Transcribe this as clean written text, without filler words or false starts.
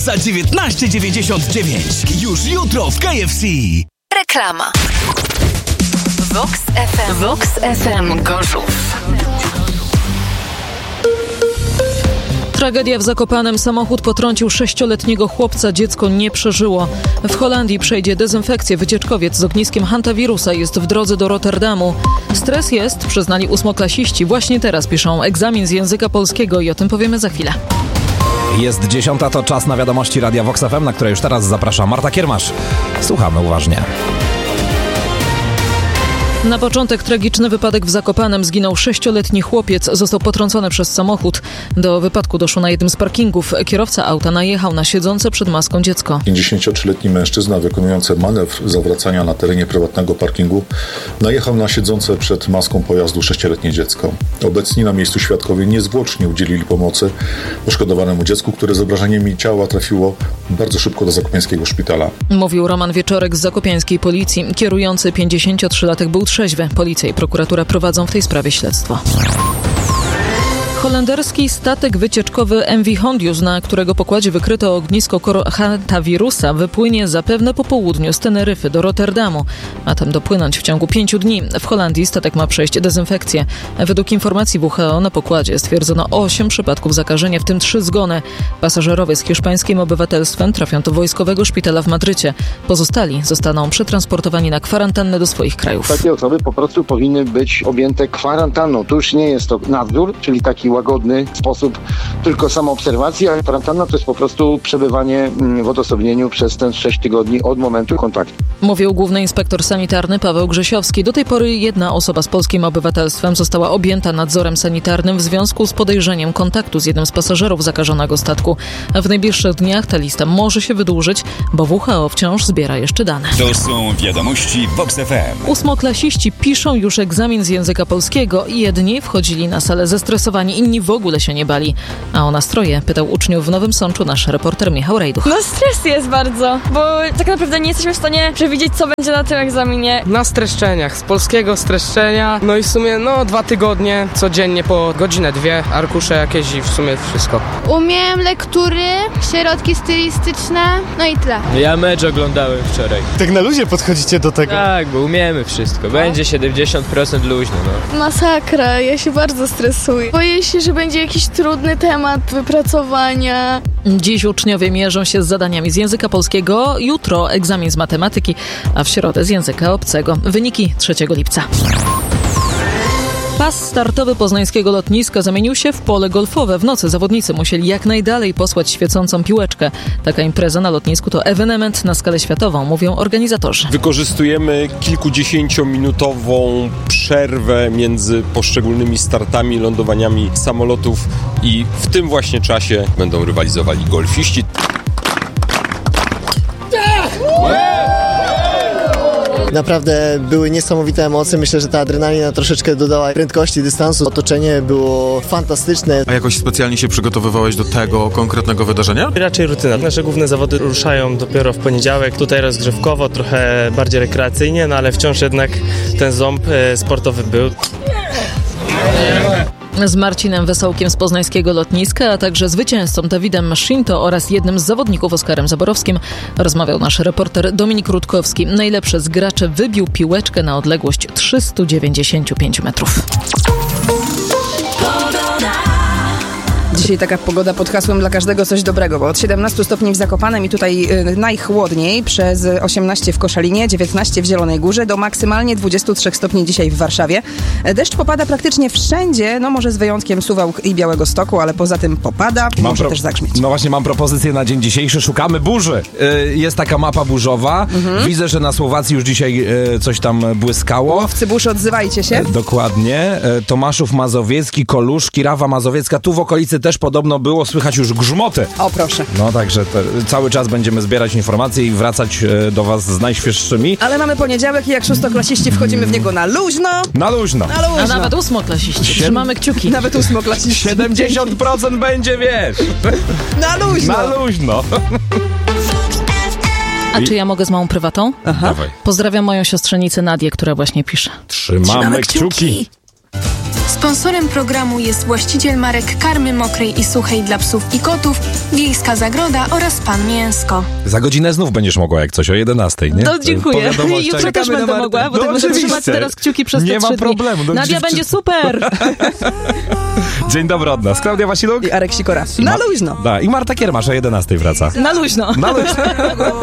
za 19,99. Już jutro w KFC. Reklama. Vox FM. Vox FM Gorzów. Tragedia w Zakopanem. Samochód potrącił 6-letniego chłopca. Dziecko nie przeżyło. W Holandii przejdzie dezynfekcję. Wycieczkowiec z ogniskiem hantawirusa jest w drodze do Rotterdamu. Stres jest, przyznali 8-klasiści. Właśnie teraz piszą egzamin z języka polskiego i o tym powiemy za chwilę. Jest 10, to czas na wiadomości Radia Vox FM, na które już teraz zaprasza Marta Kiermasz. Słuchamy uważnie. Na początek tragiczny wypadek w Zakopanem. Zginął 6-letni chłopiec. Został potrącony przez samochód. Do wypadku doszło na jednym z parkingów. Kierowca auta najechał na siedzące przed maską dziecko. 53-letni mężczyzna wykonujący manewr zawracania na terenie prywatnego parkingu najechał na siedzące przed maską pojazdu 6-letnie dziecko. Obecni na miejscu świadkowie niezwłocznie udzielili pomocy poszkodowanemu dziecku, które z obrażeniami ciała trafiło bardzo szybko do zakopiańskiego szpitala. Mówił Roman Wieczorek z zakopiańskiej policji. Kierujący 53-latek był trzeźwy. Policja i prokuratura prowadzą w tej sprawie śledztwo. Holenderski statek wycieczkowy MV Hondius, na którego pokładzie wykryto ognisko hantawirusa, wypłynie zapewne po południu z Teneryfy do Rotterdamu. Ma tam dopłynąć w ciągu 5 dni. W Holandii statek ma przejść dezynfekcję. Według informacji WHO na pokładzie stwierdzono 8 przypadków zakażenia, w tym 3 zgony. Pasażerowie z hiszpańskim obywatelstwem trafią do wojskowego szpitala w Madrycie. Pozostali zostaną przetransportowani na kwarantannę do swoich krajów. Takie osoby po prostu powinny być objęte kwarantanną. To już nie jest to nadzór, czyli taki łagodny sposób, tylko samoobserwacji, a kwarantanna to jest po prostu przebywanie w odosobnieniu przez ten 6 tygodni od momentu kontaktu. Mówił główny inspektor sanitarny Paweł Grzesiowski. Do tej pory jedna osoba z polskim obywatelstwem została objęta nadzorem sanitarnym w związku z podejrzeniem kontaktu z jednym z pasażerów zakażonego statku. W najbliższych dniach ta lista może się wydłużyć, bo WHO wciąż zbiera jeszcze dane. To są wiadomości Vox FM. 8-klasiści piszą już egzamin z języka polskiego. Jedni wchodzili na salę zestresowani, inni w ogóle się nie bali. A o nastroje pytał uczniów w Nowym Sączu nasz reporter Michał Rejduch. No stres jest bardzo, bo tak naprawdę nie jesteśmy w stanie przewidzieć, co będzie na tym egzaminie. Na streszczeniach, z polskiego streszczenia, no i w sumie 2 tygodnie, codziennie po godzinę, 2, arkusze jakieś i w sumie wszystko. Umiem lektury, środki stylistyczne, no i tyle. Ja mecz oglądałem wczoraj. Tak na luzie podchodzicie do tego? Tak, bo umiemy wszystko. Będzie 70% luźno, no. Masakra, ja się bardzo stresuję. Boję się, że będzie jakiś trudny temat wypracowania. Dziś uczniowie mierzą się z zadaniami z języka polskiego, jutro egzamin z matematyki, a w środę z języka obcego. Wyniki 3 lipca. Pas startowy poznańskiego lotniska zamienił się w pole golfowe. W nocy zawodnicy musieli jak najdalej posłać świecącą piłeczkę. Taka impreza na lotnisku to ewenement na skalę światową, mówią organizatorzy. Wykorzystujemy kilkudziesięciominutową przerwę między poszczególnymi startami, lądowaniami samolotów i w tym właśnie czasie będą rywalizowali golfiści. Naprawdę były niesamowite emocje. Myślę, że ta adrenalina troszeczkę dodała prędkości, dystansu. Otoczenie było fantastyczne. A jakoś specjalnie się przygotowywałeś do tego konkretnego wydarzenia? Raczej rutyna. Nasze główne zawody ruszają dopiero w poniedziałek. Tutaj rozgrzewkowo, trochę bardziej rekreacyjnie, no ale wciąż jednak ten ząb sportowy był. Z Marcinem Wesołkiem z poznańskiego lotniska, a także zwycięzcą Dawidem Szinto oraz jednym z zawodników Oskarem Zaborowskim rozmawiał nasz reporter Dominik Rutkowski. Najlepszy z graczy wybił piłeczkę na odległość 395 metrów. Dzisiaj taka pogoda pod hasłem dla każdego coś dobrego, bo od 17 stopni w Zakopanem i tutaj najchłodniej, przez 18 w Koszalinie, 19 w Zielonej Górze, do maksymalnie 23 stopni dzisiaj w Warszawie. Deszcz popada praktycznie wszędzie, no może z wyjątkiem Suwałk i Białegostoku, ale poza tym popada i może też zagrzmieć. No właśnie, mam propozycję na dzień dzisiejszy. Szukamy burzy. Jest taka mapa burzowa. Widzę, że na Słowacji już dzisiaj coś tam błyskało. Łowcy burz, odzywajcie się. Dokładnie. Tomaszów Mazowiecki, Koluszki, Rawa Mazowiecka. Tu w okolicy też podobno było słychać już grzmoty. O, proszę. No także cały czas będziemy zbierać informacje i wracać do was z najświeższymi. Ale mamy poniedziałek i jak 6-klasiści wchodzimy w niego na luźno. Na luźno. Na luźno. A nawet 8-klasiści. Trzymamy kciuki. Nawet 8-klasiści. 70% będzie, wiesz. Na luźno. Na luźno. A czy ja mogę z małą prywatą? Dawaj. Pozdrawiam moją siostrzenicę Nadię, która właśnie pisze. Trzymamy kciuki. Sponsorem programu jest właściciel marek karmy mokrej i suchej dla psów i kotów, Wiejska Zagroda oraz Pan Mięsko. Za godzinę znów będziesz mogła jak coś o 11, nie? No dziękuję. Jutro też będę mogła, bo tak będę trzymać teraz kciuki przez te 3 dni. Nie ma problemu. Nadia będzie super! Dzień dobry od nas. Klaudia Wasiluk i Arek Sikora. Na luźno. I Marta Kiermasz o 11 wraca. Na luźno. Na luźno.